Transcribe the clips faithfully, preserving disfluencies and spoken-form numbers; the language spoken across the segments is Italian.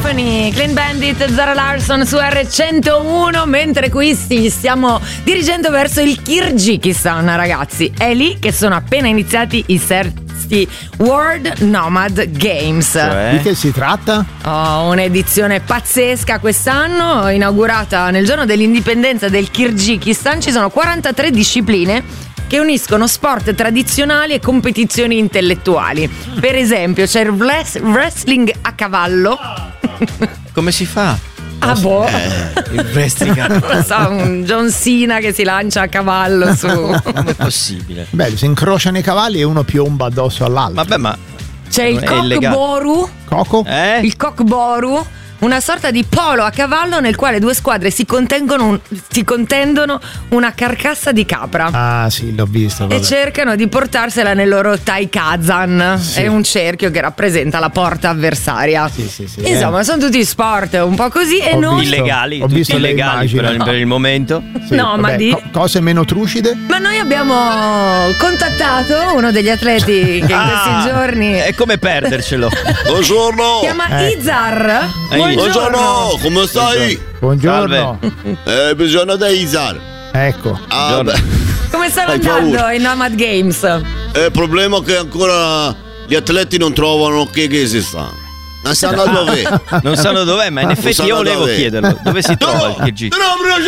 Company, Clean Bandit, Zara Larsson su R centouno, mentre qui ci stiamo dirigendo verso il Kirghizistan, ragazzi. È lì che sono appena iniziati i sesti World Nomad Games. Cioè? Di che si tratta? Oh, un'edizione pazzesca quest'anno, inaugurata nel giorno dell'indipendenza del Kirghizistan. Ci sono quarantatré discipline che uniscono sport tradizionali e competizioni intellettuali. Per esempio c'è il wrestling a cavallo. Come si fa? Ah boh, eh, il wrestling a non so, un John Cena che si lancia a cavallo su. Come è possibile? Beh, si incrociano i cavalli e uno piomba addosso all'altro. Vabbè, ma c'è il cockboru. Coco? Eh? Il cockboru, una sorta di polo a cavallo nel quale due squadre si contengono un, si contendono una carcassa di capra. Ah sì, l'ho visto. Vabbè. E cercano di portarsela nel loro taikazan. Sì. È un cerchio che rappresenta la porta avversaria. Sì, sì, sì, Insomma, eh. sono tutti sport un po' così e Ho noi visto, illegali, ho tutti visto le illegali immagini. per, per il momento. Sì, no, vabbè, ma di co- cose meno trucide. Ma noi abbiamo contattato uno degli atleti che in Ah, questi giorni è come perdercelo. Buongiorno. si chiama Eh. Izar. Eh, Buongiorno, come stai? Buongiorno. Eh, bisogno di Izar. Ecco. Ah, beh. Come stanno Hai andando paura? i Nomad Games? Eh, il problema è che ancora gli atleti non trovano che esista. Non sanno dove. Non sanno dov'è, ma in effetti sanno io volevo dov'è. chiederlo. Dove si trova il Kirghizistan?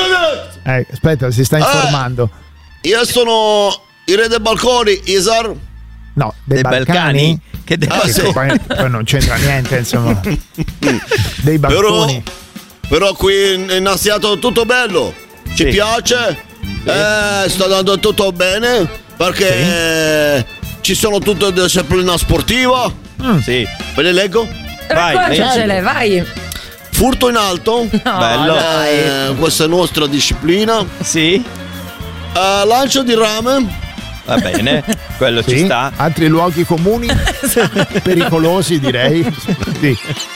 Eh, aspetta, si sta informando. Io sono il re dei balconi, Izar. No, dei, Dei Balcani? Che de- Ah, sì. Poi, poi non c'entra niente, insomma. Dei Però, balconi. però qui in, in Asiato tutto bello. Ci Sì. piace. Eh, sta andando tutto bene. Perché eh, ci sono tutte le discipline sportive. Sì. Ve le leggo? Vai, Raccontacele, vai. Furto in alto. No, Bello. dai. Eh, questa è nostra disciplina. Sì. Eh, lancio di rame. Va bene, quello Sì? ci sta. Altri luoghi comuni pericolosi, direi. Sì.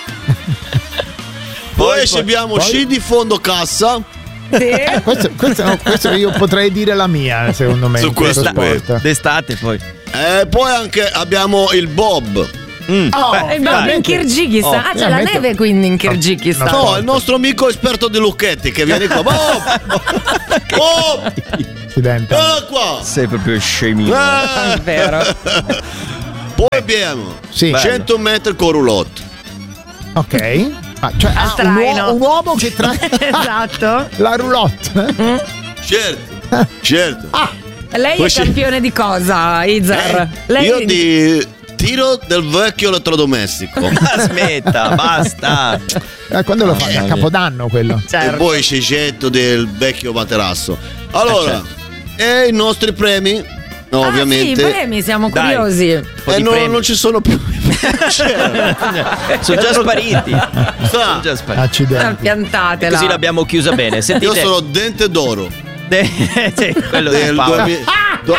Poi, poi- abbiamo poi? sci di fondo cassa. Sì. Questo, questo, questo io potrei dire la mia, secondo me. Su in questo questo, sport. D'estate poi. E poi anche abbiamo il bob. Mm. Oh, Beh, E va dai. in Kirghizistan. Oh, Ah, c'è la veramente- neve quindi in Kirghizistan. No, No, il nostro amico esperto di lucchetti che viene qua. Bob! Bob! Accidente. Vieni qua! Sei proprio scemino. Eh. È vero. Poi abbiamo Sì. Bello. cento metri con roulotte. Ok. Ah, cioè, Al ah, un, traino. uo- un uomo che trae Esatto. la roulotte. Certo, certo. Lei Poi è sì. campione di cosa, Izar? Eh, Lei Io di tiro del vecchio elettrodomestico. Ma smetta, basta. Eh, quando lo fai? A Capodanno quello. E Certo. poi c'è getto del vecchio materasso. Allora, e i nostri premi? No, Ah, ovviamente. sì, i premi, siamo Dai. curiosi. Un po' Eh, di no, premi. non ci sono più. Sono già spariti. Sta. Sono già spariti. Ah, Accidenti. Piantatela. Così l'abbiamo chiusa bene. Io Sentite. sono dente d'oro Sì, quello del di Paolo. duemila do-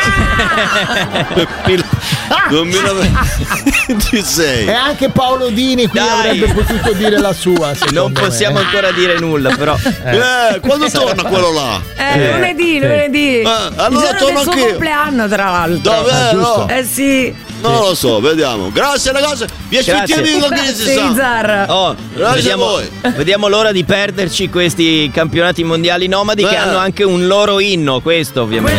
duemilaventisei. E anche Paolo Dini qui Dai. avrebbe potuto dire la sua. Non secondo possiamo me. ancora dire nulla, però. Eh, quando torna quello là? Eh, Eh, lunedì, sì. lunedì. Ah, allora il giorno torno del suo anch'io. compleanno, tra l'altro. Davvero? giusto. Eh sì. Non lo so, vediamo. Grazie ragazzi. Vi Grazie. aspettiamo in Grazie, Izar. Oh, Grazie vediamo, a voi. vediamo l'ora di perderci questi campionati mondiali nomadi che Beh. hanno anche un loro inno, questo ovviamente.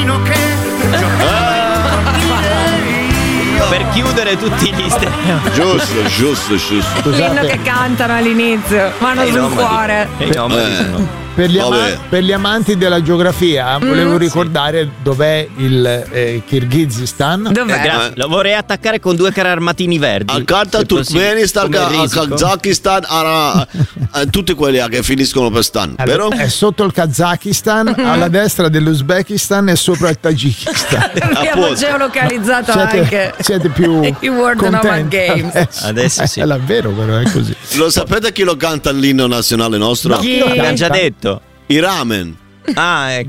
Per chiudere tutti gli stereo. Giusto, giusto, giusto. L'inno che cantano all'inizio. Mano E i sul nomadi. cuore. E i nomadi Eh. sono- Per gli, ama- Vabbè. per gli amanti della geografia volevo ricordare dov'è il eh, Kirghizistan. Dov'è? Eh, grazie. Eh. Lo vorrei attaccare con due carri armatini verdi. Al carta se possibile. Turkmenistan, Come a risico. Kazakistan, a, a tutti quelli che finiscono per stan, Allora, vero? è sotto il Kazakistan, alla destra dell'Uzbekistan e sopra il Tagikistan. Abbiamo Apposta. geolocalizzato Siete, anche siete più i World Nomad contenti Games. adesso. Adesso sì. È davvero, però è così. Lo sapete chi lo canta l'inno nazionale nostro? Chi? L'abbiamo già detto. I ramen. Ah, ecco.